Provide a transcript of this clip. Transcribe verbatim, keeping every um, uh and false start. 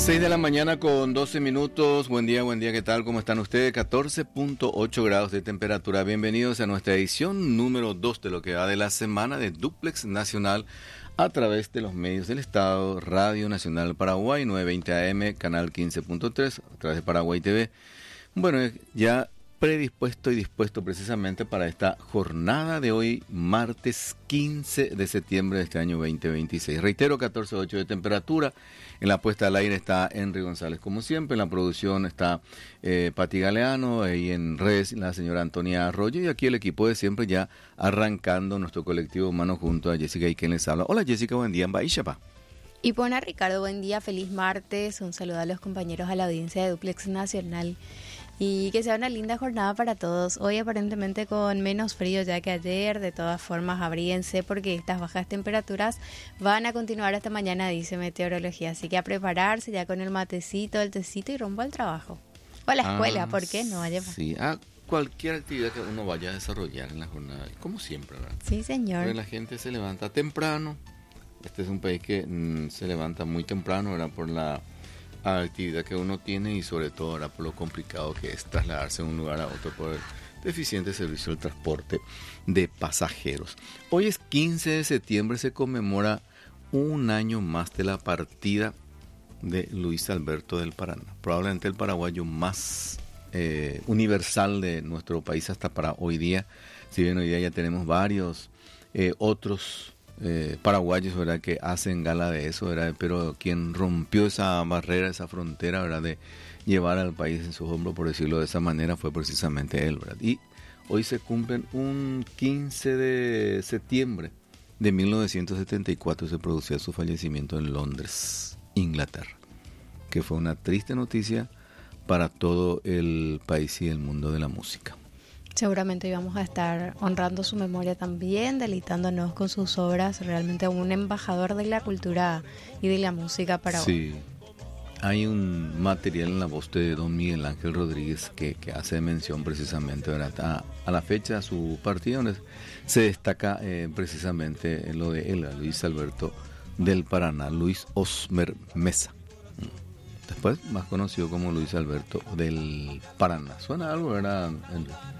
seis de la mañana con doce minutos. Buen día, buen día, ¿qué tal? ¿Cómo están ustedes? catorce punto ocho grados de temperatura. Bienvenidos a nuestra edición número dos de lo que va de la semana de Duplex Nacional a través de los medios del Estado, Radio Nacional Paraguay, novecientos veinte A M, canal quince punto tres, a través de Paraguay T V. Bueno, ya predispuesto y dispuesto precisamente para esta jornada de hoy, martes quince de septiembre de este año veinte veintiséis. Reitero, catorce punto ocho de temperatura. En la puesta al aire está Henry González, como siempre. En la producción está eh, Pati Galeano, y en redes la señora Antonia Arroyo. Y aquí el equipo de siempre ya arrancando nuestro colectivo humano junto a Jessica y quien les habla. Hola Jessica, buen día en Baixapa. Y pone a Ricardo, buen día, feliz martes. Un saludo a los compañeros, a la audiencia de Duplex Nacional. Y que sea una linda jornada para todos. Hoy aparentemente con menos frío ya que ayer. De todas formas, abríense porque estas bajas temperaturas van a continuar hasta mañana, dice meteorología. Así que a prepararse ya con el matecito, el tecito y rumbo al trabajo. O a la escuela, ah, ¿por qué no? Vaya. Sí, a cualquier actividad que uno vaya a desarrollar en la jornada, como siempre, ¿verdad? Sí, señor. Porque la gente se levanta temprano. Este es un país que mmm, se levanta muy temprano, ¿verdad? Por la actividad que uno tiene y sobre todo ahora por lo complicado que es trasladarse de un lugar a otro por el deficiente servicio del transporte de pasajeros. Hoy es quince de septiembre, se conmemora un año más de la partida de Luis Alberto del Paraná, probablemente el paraguayo más eh, universal de nuestro país hasta para hoy día. Si bien hoy día ya tenemos varios eh, otros Eh, paraguayos, ¿verdad?, que hacen gala de eso, ¿verdad?, pero quien rompió esa barrera, esa frontera, ¿verdad?, de llevar al país en sus hombros, por decirlo de esa manera, fue precisamente él, ¿verdad? Y hoy se cumplen un quince de septiembre de mil novecientos setenta y cuatro, se producía su fallecimiento en Londres, Inglaterra, que fue una triste noticia para todo el país y el mundo de la música. Seguramente íbamos a estar honrando su memoria también, deleitándonos con sus obras, realmente un embajador de la cultura y de la música para Sí, hay un material en la voz de don Miguel Ángel Rodríguez que, que hace mención precisamente, ¿verdad?, a, a la fecha, a su partida, donde se destaca eh, precisamente lo de él, Luis Alberto del Paraná, Luis Osmer Mesa. Después más conocido como Luis Alberto del Paraná. ¿Suena algo, verdad, Henry?